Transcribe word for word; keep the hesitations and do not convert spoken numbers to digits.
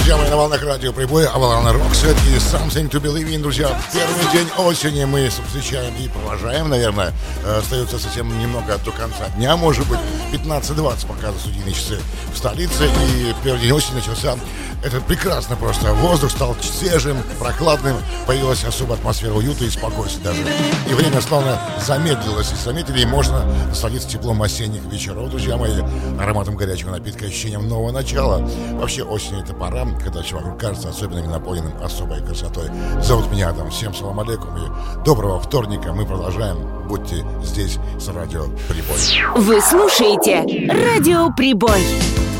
друзья мои, на волнах радио Прибой, Авалана Роксет и Something to Believe in, друзья. Первый день осени мы встречаем и провожаем, наверное. Остается совсем немного до конца дня, может быть, пятнадцать двадцать показывают студийные часы в столице. И первый день осени начался. Это прекрасно просто. Воздух стал свежим, прохладным. Появилась особая атмосфера уюта и спокойствия даже. И время словно замедлилось. И заметили, и можно насладиться теплом осенних вечеров, друзья мои, ароматом горячего напитка, ощущением нового начала. Вообще осень — это пора, когда все вокруг кажется особенным и наполненным особой красотой. Зовут меня Адам. Всем салам алейкум и доброго вторника. Мы продолжаем. Будьте здесь с радио Прибой. Вы слушаете радио Прибой.